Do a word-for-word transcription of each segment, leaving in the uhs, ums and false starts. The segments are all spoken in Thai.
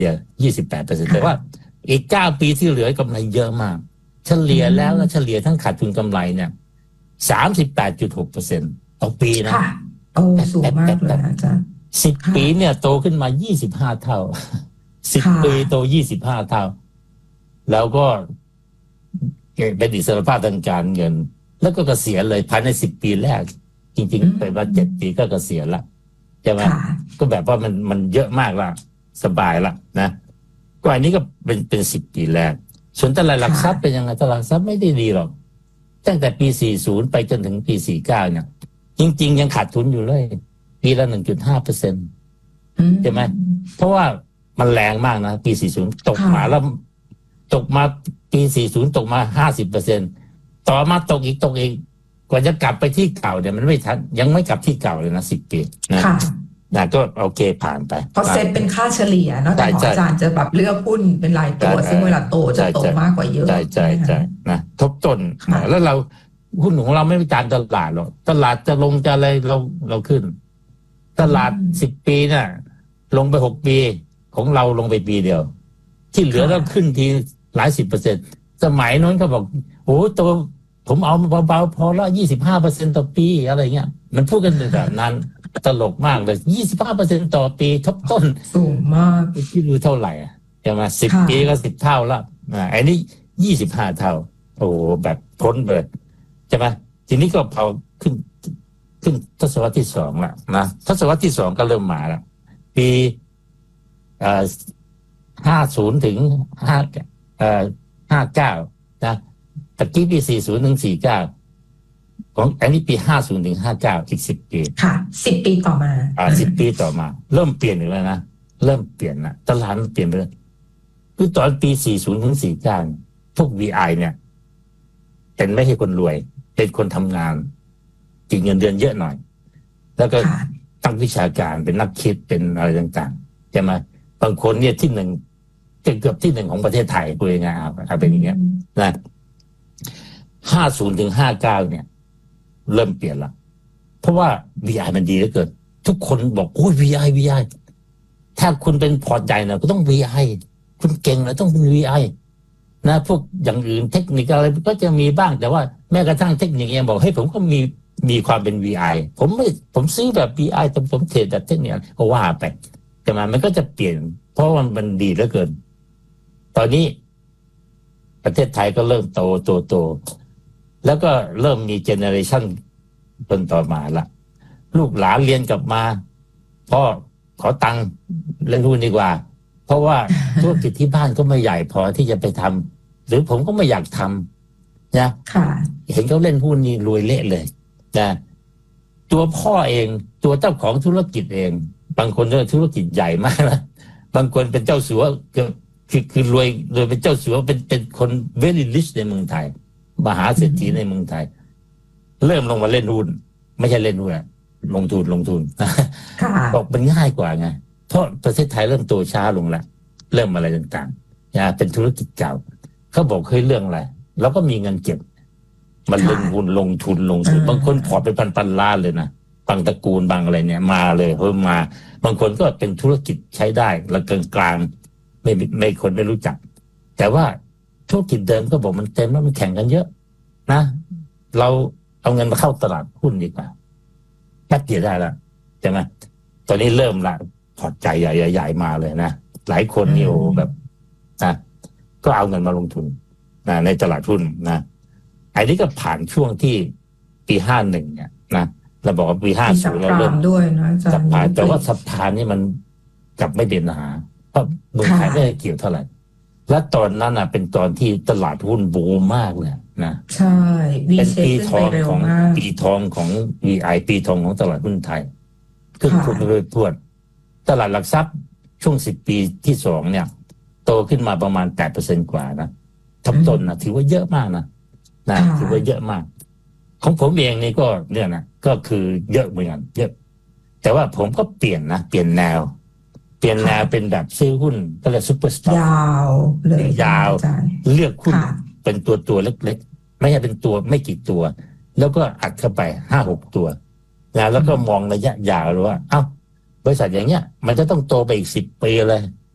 ลี่ย ยี่สิบแปดเปอร์เซ็นต์ แต่ว่าอีกเก้าปีที่เหลือกำไรเยอะมากเฉลี่ยแล้วแล้วเฉลี่ยทั้งขาดทุนกำไรเนี่ย สามสิบแปดจุดหกเปอร์เซ็นต์ ต่อปีนะโอ้สูงมากเลยอาจารย์สิบปีเนี่ยโตขึ้นมายี่สิบห้าเท่าสิบปีโตยี่สิบห้าเท่าแล้วก็เป็นอิสรภาพทางการเงินแล้วก็เกษียณเลยภายในสิบปีแรกจริงๆไปว่าเจ็ดปีก็เกษียณละใช่ไหมก็แบบว่ามันมันเยอะมากละสบายละนะกว่านี้ก็เป็นเป็นสิบปีแรกส่วนตลาดหลักทรัพย์เป็นยังไงตลาดทรัพย์ไม่ได้ดีหรอกตั้งแต่ปีสี่สิบไปจนถึงปีสี่สิบเก้าเนี่ยจริงๆยังขาดทุนอยู่เลยปีละ หนึ่งจุดห้าเปอร์เซ็นต์ ใช่ไหมเพราะว่ามันแรงมากนะปีสี่สิบตกมาแล้วตกมาปีสี่สิบตกมา ห้าสิบเปอร์เซ็นต์ ต่อมาตกอีกตกอีกกว่าจะกลับไปที่เก่าเนี่ยมันไม่ทันยังไม่กลับที่เก่าเลยนะสิบปีนะนะก็โอเคผ่านไปเพราะเซ็ตเป็นค่าเฉลี่ยเนาะแต่ของอาจารย์จะแบบเลือกหุ้นเป็นรายตัวซึ่งเวลาโตจะโตมากกว่าเยอะใช่ใช่ใช่นะทบต้นแล้วเราหุ้นของเราไม่ไปตามตลาดหรอกตลาดจะลงจะอะไรเราเราขึ้นตลาดสิบปีเนี่ยลงไปหกปีของเราลงไปปีเดียวที่เหลือเราขึ้นทีหลายสิบเปอร์เซ็นต์สมัยนั้นเขาบอกโอ้ตัวผมเอาเบาๆพอละยี่สิบห้าเปอร์เซ็นต์ต่อปีอะไรเงี้ยมันพูดกันแบบนั้นตลกมากเลยยี่สิบห้าเปอร์เซ็นต์ต่อปีทบต้นสูงมากที่รู้เท่าไหร่ใช่ไหมสิบปีก็สิบเท่าละอ่าอันนี้ยี่สิบห้าเท่าโอ้แบบพ้นเลยใช่ไหมทีนี้ก็พอขึ้นขึ้นทศวรรษที่สองละนะทศวรรษที่สองก็เริ่มมาละปีเอ่อห้าศูนย์ถึงห้าเอ่อห้าเก้านะตะกี้ปีสี่ศูนย์ถึงสี่เก้าของอันนี้ปีห้าศูนย์ถึงห้าเก้าอีกสิบปีค่ะสิบปีต่อมาอ่าสิบปีต่อมาเริ่มเปลี่ยนอีกแล้วนะเริ่มเปลี่ยนนะตลาดเปลี่ยนไปเลยคือตอนปีสี่ศูนย์ถึงสี่เก้าพวก วี ไอ เนี่ยเป็นไม่ใช่คนรวยเป็นคนทำงานกินเงินเดือนเยอะหน่อยแล้วก็ตั้งวิชาการเป็นนักคิดเป็นอะไรต่างๆใช่ไหมบางคนเนี่ยที่หนึ่งเกือบที่หนึ่งของประเทศไทยพูดง่ายๆเอาเป็นอย่างเงี้ยนะห้าศูนย์ถึงห้าเก้าเนี่ยเริ่มเปลี่ยนละเพราะว่า วี ไอ มันดีเหลือเกินทุกคนบอกโอ้ย วี ไอ วี ไอ ถ้าคุณเป็นพอร์ตใหญ่นะก็ต้อง วี ไอ คุณเก่งนะต้องเป็น วี ไอ นะพวกอย่างอื่นเทคนิคอะไรก็จะมีบ้างแต่ว่าแม้กระทั่งเทคนิคเองบอกให้ผมก็มีมีความเป็น วี ไอ ผมไม่ผมซื้อแบบ วี ไอ แต่ผมเทรดแบบเทคนิคก็ว่าไปแต่มันมันก็จะเปลี่ยนเพราะมันมันดีเหลือเกินตอนนี้ประเทศไทยก็เริ่มโตโตโตแล้วก็เริ่มมีเจเนอเรชันคนต่อมาละลูกหลานเรียนกลับมาพ่อขอตังค์เล่นหุ้นดีกว่าเพราะว่าธุรกิจที่บ้านก็ไม่ใหญ่พอที่จะไปทำหรือผมก็ไม่อยากทำนะเห็นเขาเล่นหุ้นนี่รวยเละเลยนะตัวพ่อเองตัวเจ้าของธุรกิจเองบางคนก็ธุรกิจใหญ่มากนะบางคนเป็นเจ้าสัวคือคือคือรวยรวยเป็นเจ้าสัวเป็นเป็นคน very rich ในเมืองไทยมหาเศรษฐีในเมืองไทยเริ่มลงมาเล่นหุ้นไม่ใช่เล่นหุ้นลงทุนลงทุนบอกมันง่ายกว่าไงเพราะประเทศไทยเริ่มโตช้าลงแล้วเริ่มอะไรต่างๆนะเป็นธุรกิจเก่าเขาบอกเคยเรื่องอะไรแล้วก็มีเงินเก็บมันลงหุ้นลงทุนลงทุนบางคนพอเป็นพันๆล้านเลยนะบางตระกูลบางอะไรเนี่ยมาเลยเพิ่มมาบางคนก็เป็นธุรกิจใช้ได้ระกลางกลางไม่ไม่คนไม่รู้จักแต่ว่าธุรกิจเดิมก็บอกมันเต็มแล้วมันแข่งกันเยอะนะเราเอาเงินมาเข้าตลาดหุ้นดีกว่าแป๊บเดียวได้แล้วใช่ไหมตอนนี้เริ่มละถอดใจใหญ่ๆมาเลยนะหลายคนนี่โอ้แบบนะก็เอาเงินมาลงทุนนะในตลาดหุ้นนะไอ้นี้ก็ผ่านช่วงที่ปีห้าสิบเอ็ดเนี่ยนะเราบอกว่าปีห้าสิบเราเริ่มด้วยนะอาจารย์แต่ว่าสัปดาห์นี้มันกลับไม่เด่นหาเพราะเมืองไทยไม่ได้เกี่ยวเท่าไหร่และตอนนั้นอ่ะเป็นตอนที่ตลาดหุ้นบูมมากเลยนะใช่เป็นปีทองของปีทองของ วี ไอ ปีทองของตลาดหุ้นไทยขึ้นพุ่งเลยพรวดตลาดหลักทรัพย์ช่วงสิบปีที่สองเนี่ยโตขึ้นมาประมาณ แปดเปอร์เซ็นต์ กว่านะทับต้นนะถือว่าเยอะมากนะนะถือว่าเยอะมากของผมเองนี่ก็เนี่ยนะก็คือเยอะเหมือนกันเยอะแต่ว่าผมก็เปลี่ยนนะเปลี่ยนแนวเปลี่ยนแนวเป็นแบบซื้อหุ้นก็เลยซุปเปอร์สต็อกยาวเลยยาวเลือกหุ้นเป็นตัวตัวเล็กๆไม่ใช่เป็นตัวไม่กี่ตัว แล้วก็อัดเข้าไปห้าหกตัวนะแล้วก็มองระยะยาวเลยว่าเอ้าบริษัทอย่างเงี้ยมันจะต้องโตไปอีกสิบปีเลย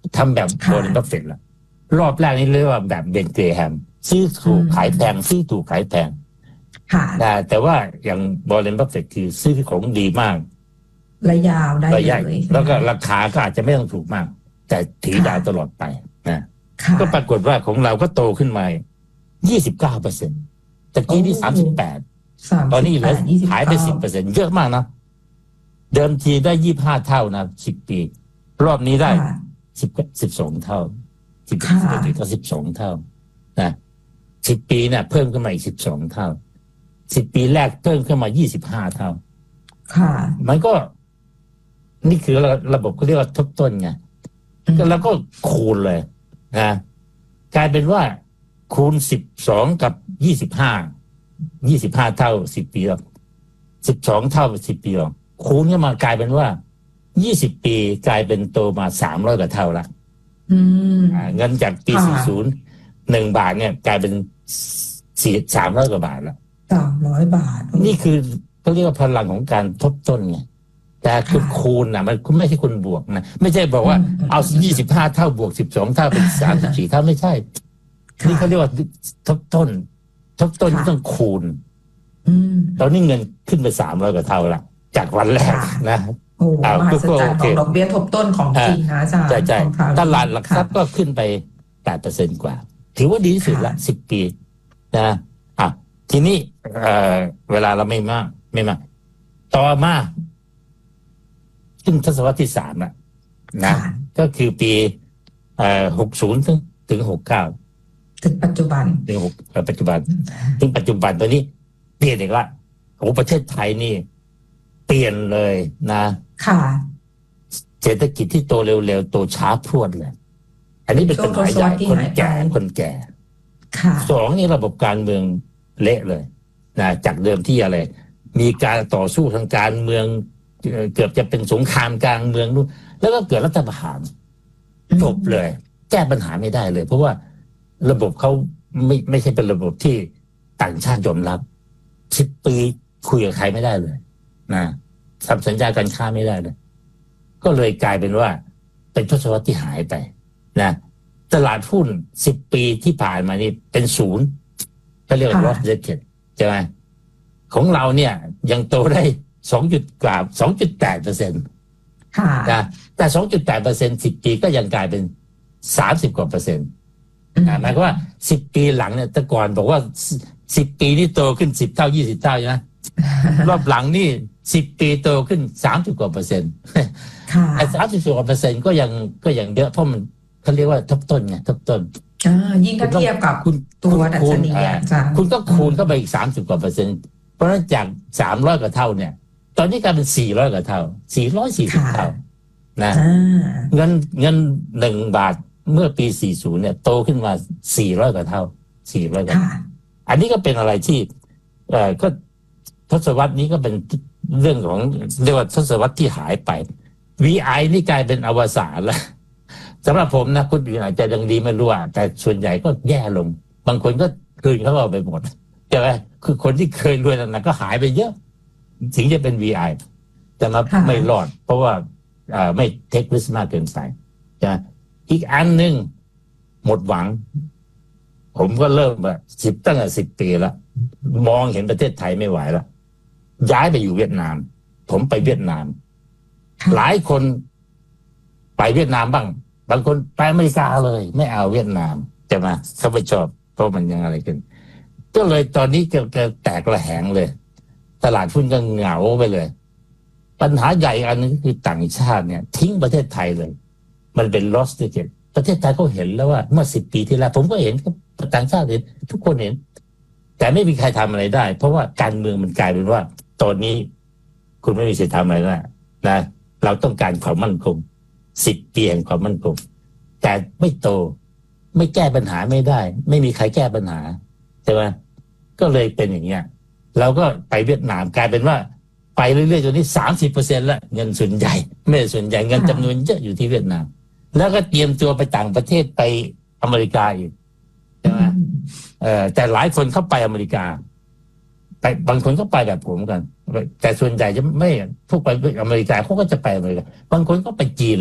ทำแบบวอร์เรน บัฟเฟตต์ละรอบแรกนี่เรียกว่าแบบเบนเกรแฮมซื้อถูกขายแพงซื้อถูกขายแพงแต่แต่ว่าอย่างวอร์เรน บัฟเฟตต์คือซื้อของดีมากระยาวได้เลยแล้วก็ราคาก็อาจจะไม่ต้องถูกมากแต่ถือยาวตลอดไปนะก็ปรากฏว่าของเราก็โตขึ้นมา ยี่สิบเก้าเปอร์เซ็นต์ ตะกี้ที่สามสิบแปดตอนนี้เหลือหายไป สิบเปอร์เซ็นต์ เยอะมากนะเดิมทีได้ยี่สิบห้าเท่านะสิบปีรอบนี้ได้สิบ สิบสองเท่าสิบก็สิบสองเท่านะสิบปีเนี่ยเพิ่มขึ้นมาอีกสิบสองเท่าสิบปีแรกเพิ่มขึ้นมายี่สิบห้าเท่าค่ะมันก็นี่คือระบบเขาเรียกว่าทบต้นไงก็แล้วก็คูณเลยนะกลายเป็นว่าคูณสิบสองกับยี่สิบห้า ยี่สิบห้าเท่าสิบปีแล้วสิบสองเท่าสิบปีแล้วคูณขึ้นมากลายเป็นว่ายี่สิบปีกลายเป็นโตมาสามร้อยกว่าเท่าละเงินจากปีสี่สิบ หนึ่งบาทเนี่ยกลายเป็นสี่สามร้อยกว่าบาทละสามร้อยบาทนี่คือเขาเรียกว่าพลังของการทบต้นไงแต่คุณคูณนะมันคุณไม่ใช่คุณบวกนะไม่ใช่บอกว่าเอายี่สิบห้าเท่าบวกสิบสองเท่าเป็นสามสิบสี่เท่าไม่ใช่นี่เขาเรียกว่าทบต้นทบต้นต้องคูณตอนนี้เงินขึ้นไปสามร้อยกว่าเท่าละจากวันแรกนะโอ้มหัศจรรย์ของดอกเบี้ยทบต้นของจริงนะอาจารย์ใช่ใช่ตลาดหลักทรัพย์ก็ขึ้นไปแปดเปอร์เซ็นต์กว่าถือว่าดีที่สุดละสิบปีนะอ่ะทีนี้เอ่อเวลาเราไม่มากไม่มากต่อมาขึ้นทศวรรษที่สามละนะก็คือปีเอ่อหกสิบถึงถึงหกสิบเก้าถึงปัจจุบันถึงหกปัจจุบันถึงปัจจุบันตัวนี้เปลี่ยนอีกละโอ้ประเทศไทยนี่เปลี่ยนเลยนะค่ะเศรษฐกิจที่โตเร็วๆโตช้าพรวดเลยอันนี้เป็นปัญหาใหญ่คนแก่คนแก่สองนี่ระบบการเมืองเละเลยนะจากเดิมที่อะไรมีการต่อสู้ทางการเมืองเกือบจะเป็นสงครามกลางเมืองนู่นแล้วก็เกิดรัฐประหารจบเลยแก้ปัญหาไม่ได้เลยเพราะว่าระบบเขาไม่ไม่ใช่เป็นระบบที่ต่างชาติยอมรับสิบปีคุยกับใครไม่ได้เลยนะทำสัญญาการค้าไม่ได้เลยก็เลยกลายเป็นว่าเป็นทศวรรษที่หายไปนะตลาดหุ้นสิบปีที่ผ่านมานี่เป็นศูนย์เขาเรียกว่า loss rate ใช่ไหมของเราเนี่ยยังโตได้สองจุดกว่าสองจุดแปดเปอร์เซ็นต์นะแต่สองจุดแปดเปอร์เซ็นต์สิบปีก็ยังกลายเป็นสามสิบกว่าเปอร์เซ็นต์หมายความว่าสิบปีหลังเนี่ยแต่ก่อนบอกว่าสิบปีนี่โตขึ้นสิบเท่ายี่สิบเท่านะรอบหลังนี่สิบปีโตขึ้นสามสิบกว่าเปอร์เซ็นต์ไอ้สามสิบกว่าเปอร์เซ็นต์ก็ยังก็ยังเยอะเพราะมันเขาเรียกว่าทบต้นไงทบต้นอ่ายิ่งถ้าเทียบกับตัวดัชนีอาจารย์คุณก็คูณเข้าไปอีกสามสิบกว่าเปอร์เซ็นต์เพราะฉะนั้นจากสามร้อยกว่าเท่าเนี่ยตอนนี้กลายเป็นสี่ร้อยกว่าเท่าสี่ร้อยสี่สิบเท่านะเงินเงินหนึ่งบาทเมื่อปีสี่สิบเนี่ยโตขึ้นมาสี่ร้อยกว่าเท่าสี่ร้อยกว่าอันนี้ก็เป็นอะไรที่เอ่อก็ทศวรรษนี้ก็เป็นเรื่องของเรียกว่าทศวรรษที่หายไป วี ไอ นี่กลายเป็นอวสานแล้วสำหรับผมนะคนอื่นอาจจะยังดีไม่รู้อ่ะแต่ส่วนใหญ่ก็แย่ลงบางคนก็คืนเขาเอาไปหมดใช่ไหมคือคนที่เคยรวยนั้นก็หายไปเยอะถึงจะเป็น วี ไอ แต่มาไม่รอดเพราะว่าไม่เทคริสมากเกินไปนะอีกอันหนึ่งหมดหวังผมก็เริ่มแบบสิบตั้งแต่สิบปีแล้วมองเห็นประเทศไทยไม่ไหวแล้วย้ายไปอยู่เวียดนามผมไปเวียดนามหลายคนไปเวียดนามบ้างบางคนไปอเมริกาเลยไม่เอาเวียดนามจะมาเขาไม่ชอบเพราะมันยังอะไรกันก็เลยตอนนี้ก็แตกระแหงเลยตลาดหุ้นก็เหงาไปเลยปัญหาใหญ่อันนึงคือต่างชาติเนี่ยทิ้งประเทศไทยเลยมันเป็น loss ticket ประเทศไทยก็เห็นแล้วว่าเมื่อสิบปีที่แล้วผมก็เห็นต่างชาติเห็นทุกคนเห็นแต่ไม่มีใครทำอะไรได้เพราะว่าการเมืองมันกลายเป็นว่าตอนนี้คุณไม่มีสิทธิ์ทำอะไรได้นะเราต้องการความมั่นคงสิบปีแห่งความมั่นคงแต่ไม่โตไม่แก้ปัญหาไม่ได้ไม่มีใครแก้ปัญหาใช่ไหมก็เลยเป็นอย่างเงี้ยเราก็ไปเวียดนามกลายเป็นว่าไปเรื่อยๆจนนี้สามสิบเปอร์เซ็นต์ละเงินส่วนใหญ่ไม่ส่วนใหญ่เงินจำนวนเยอะอยู่ที่เวียดนามแล้วก็เตรียมตัวไปต่างประเทศไปอเมริกาอีกใช่ไหมเอ่อแต่หลายคนเข้าไปอเมริกาไปบางคนก็ไปแบบผมกันแต่ส่วนใหญ่จะไม่พวกไปอเมริกาเขาก็จะไปอเมริกาบางคนก็ไปจีนเลย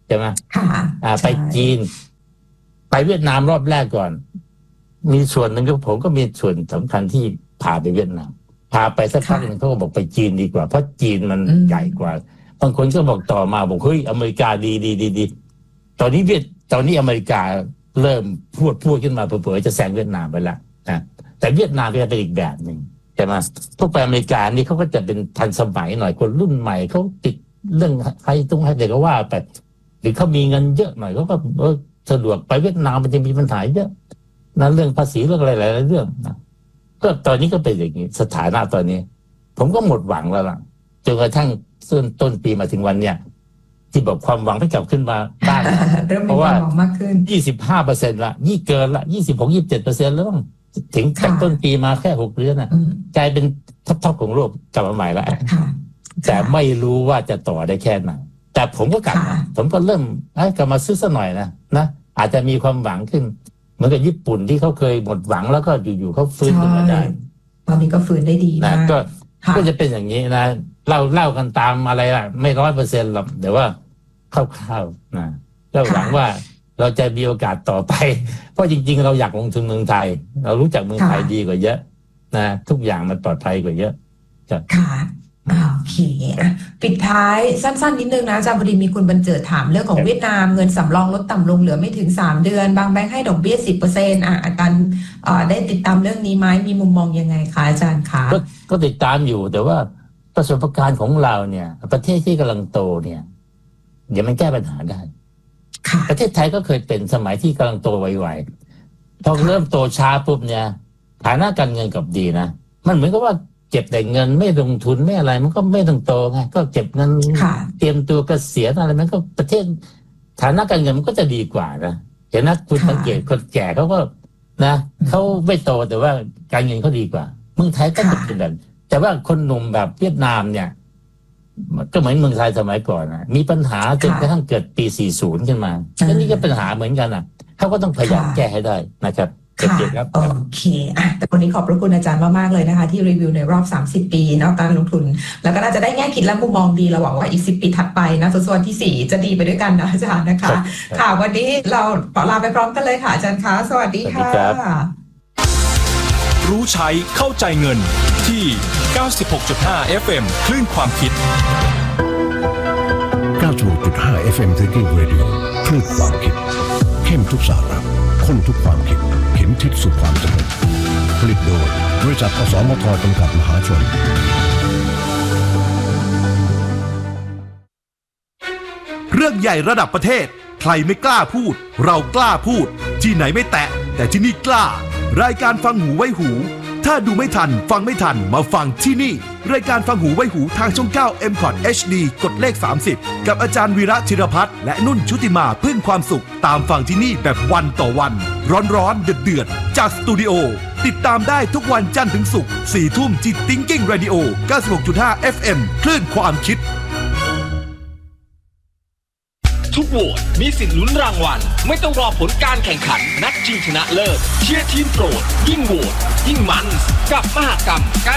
ใช่ไหมค่ะอ่าไปจีนไปเวียดนามรอบแรกก่อนมีส่วนหนึ่งก็ผมก็มีส่วนสำคัญที่พาไปเวียดนามพาไปสักพักหนึ่งเขาก็บอกไปจีนดีกว่าเพราะจีนมันใหญ่กว่าบางคนก็บอกต่อมาบอกเฮ้ยอเมริกาดีดีดีดีตอนนี้เวียดตอนนี้อเมริกาเริ่มพูดพูดขึ้นมาเผลอๆจะแซงเวียดนามไปละนะแต่เวียดนามก็จะเป็นอีกแบบหนึ่งใช่ไหมพวกไปอเมริกานี่เขาก็จะเป็นทันสมัยหน่อยคนรุ่นใหม่เขาติดเรื่องใครตรงให้เด็กก็ว่าไปหรือเขามีเงินเยอะหน่อยเขาก็เออสะดวกไปเวียดนามมันจะมีปัญหาเยอะนะเรื่องภาษีเรื่องอะไรหลายๆเรื่องนะก็ตอนนี้ก็เป็นอย่างนี้สถานะตอนนี้ ผมก็หมดหวังแล้วล่ะจนกระทั่งต้นต้นปีมาถึงวันเนี้ยที่บอกความหวังที่กลับขึ้นมาบ้างเพราะว่ายี่สิบห้าเปอร์เซ็นต์ละยี่เกินละยี่สิบหกยี่สิบเจ็ดเปอร์เซ็นต์แล้วถึงจากต้นปีมาแค่หกเดือนน่ะกลายเป็นท็อปๆของโลกกลับมาใหม่ละแต่ไม่รู้ว่าจะต่อได้แค่ไหนแต่ผมก็กลับผมก็เริ่มกลับมาซื้อสักหน่อยนะนะอาจจะมีความหวังขึ้นเหมือนกับญี่ปุ่นที่เขาเคยหมดหวังแล้วก็อยู่ๆเขาฟื้นขึ้นมาได้ตอนนี้ก็ฟื้นได้ดีนะก็ก็จะเป็นอย่างนี้นะเล่าเล่ากันตามอะไรล่ะไม่ร้อยเปอร์เซ็นต์หรอกแต่ว่าคร่าวๆนะก็หวังว่าเราจะมีโอกาสต่อไปเพราะจริงๆเราอยากลงทุนเมืองไทยเรารู้จักเมืองไทยดีกว่าเยอะนะทุกอย่างมันปลอดภัยกว่าเยอะค่ะโอเคปิดท้ายสั้นๆนิดนึงนะอาจารย์พอดีมีคุณบรรเจิดถามเรื่องของเวียดนามเงินสำรองลดต่ำลงเหลือไม่ถึงสามเดือนบางแบงค์ให้ดอกเบี้ย สิบเปอร์เซ็นต์ อ่ะอาจารย์ได้ติดตามเรื่องนี้ไหมมีมุมมองยังไงคะอาจารย์คะก็ติดตามอยู่แต่ว่าประสบการณ์ของเราเนี่ยประเทศที่กำลังโตเนี่ยเดี๋ยวมันแก้ปัญหาได้ประเทศไทยก็เคยเป็นสมัยที่กำลังโตไวๆพอเริ่มโตช้าปุ๊บเนี่ยฐานะการเงินกับดีนะมันเหมือนกับว่าเก็บแต่เงินไม่ลงทุนไม่อะไรมันก็ไม่ต้องโตไงก็เก็บเงินเตรียมตัวเกษียณอะไรมันก็ประเทศฐานะการเงินมันก็จะดีกว่านะเห็นนะคุณสังเกตคนแก่เขาก็นะเขาไม่โตแต่ว่าการเงินเขาดีกว่าเมืองไทยก็เป็นแบบแต่ว่าคนหนุ่มแบบเวียดนามเนี่ยก็เหมือนเมืองไทยสมัยก่อนนะมีปัญหาจนกระทั่งเกิดปีสี่สิบขึ้นมาแล้วนี่ก็ปัญหาเหมือนกันอ่ะเขาก็ต้องพยายามแก้ให้ได้นะครับค่ะโอเคอ่ะแต่วันนี้ขอบพระคุณอาจารย์มากๆเลยนะคะที่รีวิวในรอบสามสิบปีเนาะการลงทุนแล้วก็น่าจะได้แง่คิดและมุมมองดีเราหวังว่าอีกสิบปีถัดไปนะทศวรรษที่สี่จะดีไปด้วยกันนะอาจารย์นะคะค่ะวันนี้เราขอลาไปพร้อมกันเลยค่ะอาจารย์คะสวัสดีค่ะรู้ใช้เข้าใจเงินที่ เก้าสิบหกจุดห้า เอฟ เอ็ม คลื่นความคิดเก้าสิบหกจุดห้า เอฟ เอ็ม Thinking Radio คลื่นความคิดเข้มทุกสาระข้นทุกความคิดเข็มทิศสู่ความสำเร็จผลิตโดยบริษัทอสมทจำกัดมหาชนเรื่องใหญ่ระดับประเทศใครไม่กล้าพูดเรากล้าพูดที่ไหนไม่แตะแต่ที่นี่กล้ารายการฟังหูไว้หูถ้าดูไม่ทันฟังไม่ทันมาฟังที่นี่รายการฟังหูไว้หูทางช่องเก้า เอ็ม คอท เอช ดี กดเลขสามสิบกับอาจารย์วีระธีรพัฒน์และนุ่นชุติมาพึ่งความสุขตามฟังที่นี่แบบวันต่อวันร้อนๆเดือดๆจากสตูดิโอติดตามได้ทุกวันจันทร์ถึงศุกร์สี่ทุ่มที่ Thinking Radio เก้าสิบหกจุดห้า เอฟ เอ็ม คลื่นความคิดทุกโหวตมีสิทธิ์ลุ้นรางวัลไม่ต้องรอผลการแข่งขันนัดชิงชนะเลิศเชียร์ทีมโปรดยิ่งโหวตยิ่งมันกับมหกรรมการ